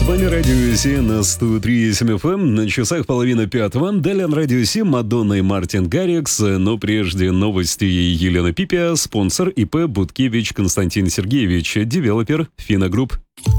вами Радио 7 на 103.7 FM. На часах 4:30. Далее на Радио 7 Мадонна и Мартин Гаррикс. Но прежде новости Елена Пипия, спонсор ИП Буткевич Константин Сергеевич, девелопер Финагрупп.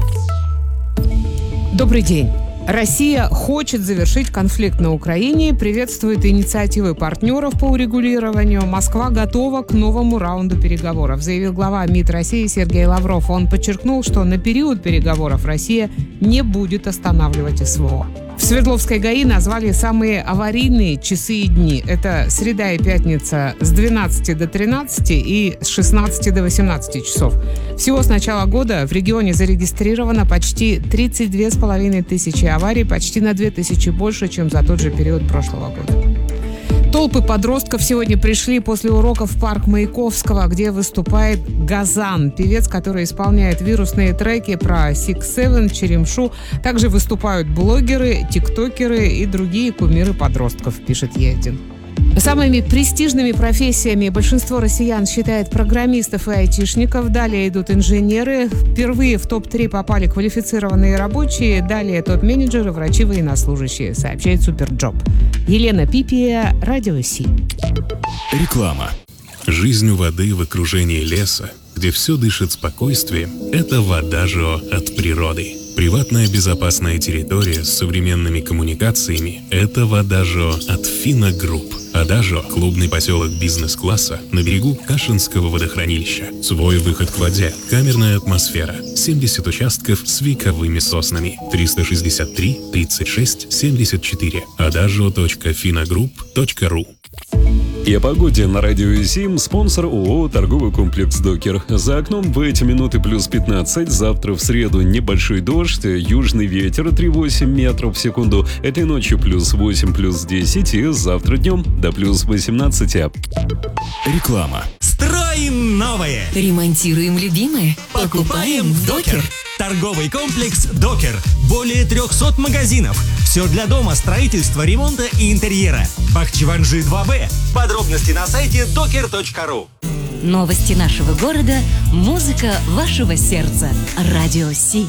Добрый день. Россия хочет завершить конфликт на Украине, приветствует инициативы партнеров по урегулированию. Москва готова к новому раунду переговоров, заявил глава МИД России Сергей Лавров. Он подчеркнул, что на период переговоров Россия не будет останавливать СВО. В Свердловской ГАИ назвали самые аварийные часы и дни. Это среда и пятница с 12 до 13 и с 16 до 18 часов. Всего с начала года в регионе зарегистрировано почти 32,5 тысячи аварий, почти на 2000 больше, чем за тот же период прошлого года. Толпы подростков сегодня пришли после уроков в парк Маяковского, где выступает Газан, певец, который исполняет вирусные треки про Six Seven, Черемшу. Также выступают блогеры, тиктокеры и другие кумиры подростков, пишет Е1. Самыми престижными профессиями большинство россиян считает программистов и айтишников. Далее идут инженеры. Впервые в топ-3 попали квалифицированные рабочие. Далее топ-менеджеры, врачи, военнослужащие, сообщает Суперджоп. Елена Пипия, Радио Си. Реклама. Жизнь у воды в окружении леса, где все дышит спокойствием, это Водажио от природы. Приватная безопасная территория с современными коммуникациями – это Водажио от Финагрупп. Водажио – клубный поселок бизнес-класса на берегу Кашинского водохранилища. Свой выход к воде, камерная атмосфера, 70 участков с вековыми соснами. 363 36 74. Adagio.finagroup.ru. И о погоде на Радио 7 спонсор ООО «Торговый комплекс Докер». За окном в эти минуты плюс 15, завтра в среду небольшой дождь, южный ветер 3,8 метров в секунду, этой ночью плюс 8, плюс 10 и завтра днем до плюс 18. Реклама. Строим новое! Ремонтируем любимое. Покупаем в Докер. Торговый комплекс Докер. Более 300 магазинов. Все для дома, строительства, ремонта и интерьера. Бахчеванжи 2Б. Подробности на сайте doker.ru. Новости нашего города, музыка вашего сердца. Радио Си.